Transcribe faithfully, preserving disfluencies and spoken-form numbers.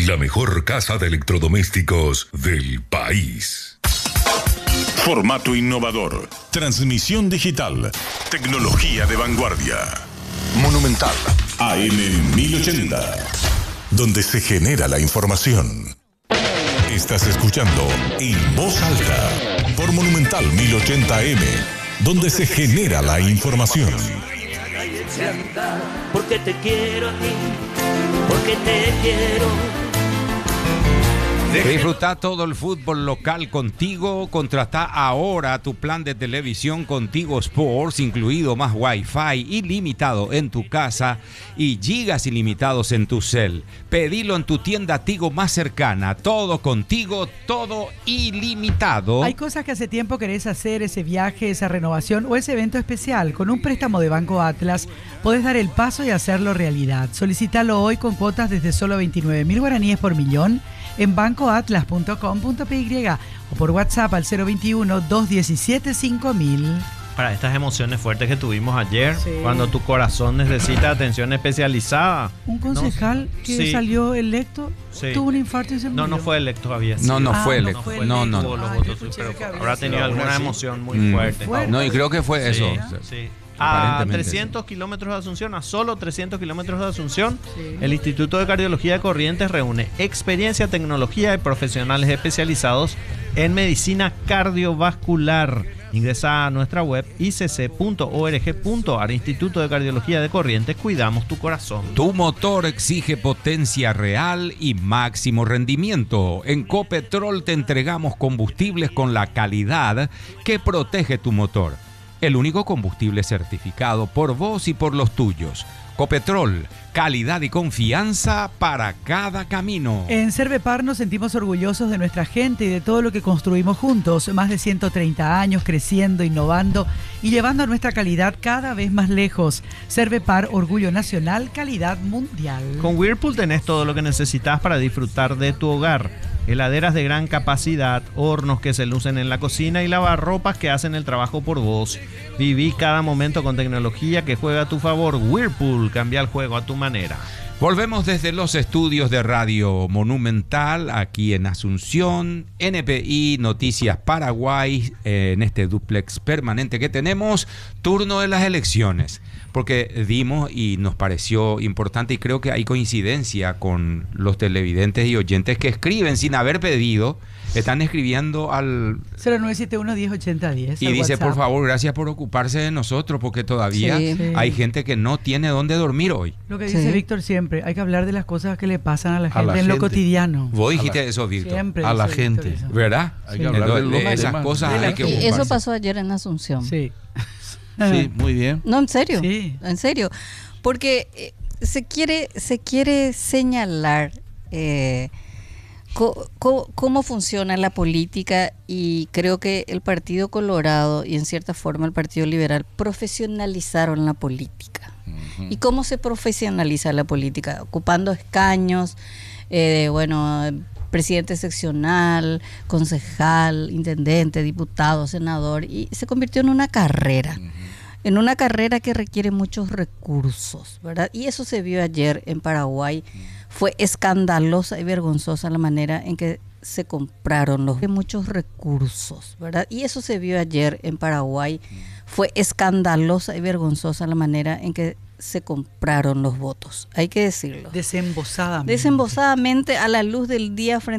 la mejor casa de electrodomésticos del país. Formato innovador, transmisión digital, tecnología de vanguardia. Monumental A M mil ochenta, donde se genera la información. Estás escuchando En Voz Alta por Monumental mil ochenta A M, donde se genera la información. Porque te quiero a ti, porque te quiero. Disfruta todo el fútbol local contigo. Contrata ahora tu plan de televisión Contigo Sports, incluido más Wi-Fi ilimitado en tu casa y gigas ilimitados en tu cel. Pedilo en tu tienda Tigo más cercana. Todo contigo, todo ilimitado. Hay cosas que hace tiempo querés hacer, ese viaje, esa renovación o ese evento especial. Con un préstamo de Banco Atlas podés dar el paso y hacerlo realidad. Solicítalo hoy con cuotas desde solo veintinueve mil guaraníes por millón en banco atlas punto com punto p y o por WhatsApp al cero veintiuno, dos diecisiete, cinco mil. Para estas emociones fuertes que tuvimos ayer, Sí. cuando tu corazón necesita atención especializada. Un concejal no, que sí, salió electo sí. tuvo un infarto y se murió. No, no fue electo todavía. No, no Ah, fue no electo. fue No, electo. no, Tuvo no. los Ah, votos, yo sí, escuché pero que había habrá sido tenido alguna así. emoción muy Mm. fuerte. Fuerte. No, y creo que fue Sí, eso. sí. A Aparentemente, trescientos kilómetros de Asunción, a solo trescientos kilómetros de Asunción, Sí. el Instituto de Cardiología de Corrientes reúne experiencia, tecnología y profesionales especializados en medicina cardiovascular. Ingresa a nuestra web i c c punto org punto a r, Instituto de Cardiología de Corrientes, cuidamos tu corazón. Tu motor exige potencia real y máximo rendimiento. En Copetrol te entregamos combustibles con la calidad que protege tu motor. El único combustible certificado por vos y por los tuyos. Copetrol, calidad y confianza para cada camino. En Cervepar nos sentimos orgullosos de nuestra gente y de todo lo que construimos juntos. Más de ciento treinta años creciendo, innovando y llevando a nuestra calidad cada vez más lejos. Cervepar, orgullo nacional, calidad mundial. Con Whirlpool tenés todo lo que necesitas para disfrutar de tu hogar. Heladeras de gran capacidad, hornos que se lucen en la cocina y lavarropas que hacen el trabajo por vos. Viví cada momento con tecnología que juega a tu favor. Whirlpool, cambia el juego a tu manera. Volvemos desde los estudios de Radio Monumental, aquí en Asunción, N P I, Noticias Paraguay, eh, en este duplex permanente que tenemos, turno de las elecciones. Porque dimos y nos pareció importante y creo que hay coincidencia con los televidentes y oyentes que escriben sin haber pedido, están escribiendo al... cero nueve siete uno, diez ochenta, diez. Y dice, WhatsApp. por favor, gracias por ocuparse de nosotros, porque todavía Sí. Sí. hay gente que no tiene dónde dormir hoy. Lo que dice Sí. Víctor siempre, hay que hablar de las cosas que le pasan a la gente la en lo gente. cotidiano. Vos A dijiste la- eso, Víctor. Siempre A la dice Víctor gente. eso. ¿Verdad? Hay que hablar de los de esas temas. cosas De la hay que gente. Y ocuparse. eso pasó ayer en Asunción. Sí. Sí, muy bien. No, en serio. Sí. En serio. Porque eh, se quiere, se quiere señalar eh, co- co- cómo funciona la política, y creo que el Partido Colorado y en cierta forma el Partido Liberal profesionalizaron la política. ¿Y cómo se profesionaliza la política? Ocupando escaños, eh, bueno, presidente seccional, concejal, intendente, diputado, senador, y se convirtió en una carrera. En una carrera que requiere muchos recursos, ¿verdad? Y eso se vio ayer en Paraguay. Fue escandalosa y vergonzosa la manera en que se compraron los muchos recursos, ¿verdad? Y eso se vio ayer en Paraguay. Fue escandalosa y vergonzosa la manera en que se compraron los votos, hay que decirlo. Desembosadamente. Desembosadamente, a la luz del día, frente